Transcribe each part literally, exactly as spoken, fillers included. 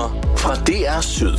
Nyheder fra D R Syd.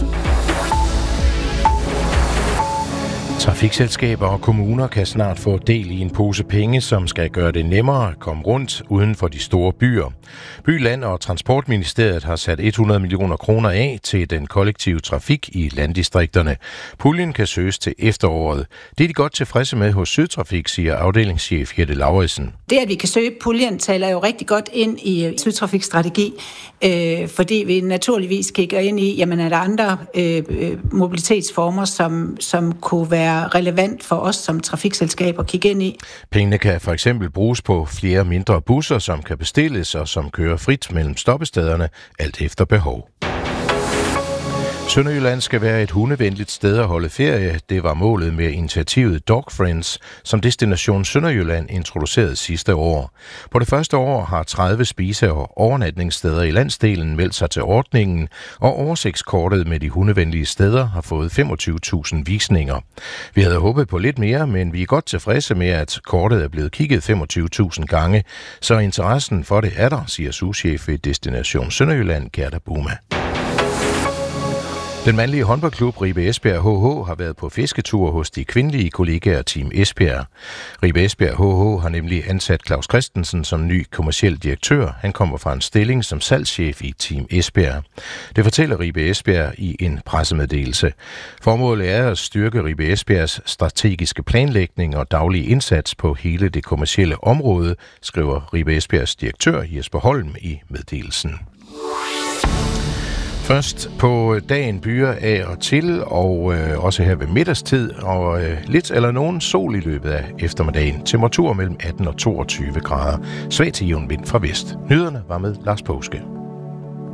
Trafikselskaber og kommuner kan snart få del i en pose penge, som skal gøre det nemmere at komme rundt uden for de store byer. By-, Land- og Transportministeriet har sat hundrede millioner kroner af til den kollektive trafik i landdistrikterne. Puljen kan søges til efteråret. Det er de godt tilfredse med hos Sydtrafik, siger afdelingschef Jette Lauritsen. Det, at vi kan søge puljen, taler jo rigtig godt ind i Sydtrafiks strategi, øh, fordi vi naturligvis kigger ind i, jamen er der andre øh, mobilitetsformer, som, som kunne være relevant for os som trafikselskab at kigge ind i. Pengene kan for eksempel bruges på flere mindre busser, som kan bestilles og som kører frit mellem stoppestederne, alt efter behov. Sønderjylland skal være et hundevenligt sted at holde ferie. Det var målet med initiativet Dog Friends, som Destination Sønderjylland introducerede sidste år. På det første år har tredive spise- og overnatningssteder i landsdelen meldt sig til ordningen, og oversigtskortet med de hundevenlige steder har fået femogtyve tusind visninger. Vi havde håbet på lidt mere, men vi er godt tilfredse med, at kortet er blevet kigget femogtyve tusind gange, så interessen for det er der, siger souschef ved Destination Sønderjylland, Gerda Buma. Den mandlige håndboldklub Ribe Esbjerg H H har været på fisketur hos de kvindelige kollegaer Team Esbjerg. Ribe Esbjerg H H har nemlig ansat Claus Christensen som ny kommerciel direktør. Han kommer fra en stilling som salgschef i Team Esbjerg. Det fortæller Ribe Esbjerg i en pressemeddelelse. Formålet er at styrke Ribe Esbjergs strategiske planlægning og daglige indsats på hele det kommercielle område, skriver Ribe Esbjergs direktør Jesper Holm i meddelelsen. Først på dagen byer af og til, og øh, også her ved middagstid, og øh, lidt eller nogen sol i løbet af eftermiddagen. Temperatur mellem atten og toogtyve grader. Svag til jævn vind fra vest. Nyhederne var med Lars Påske.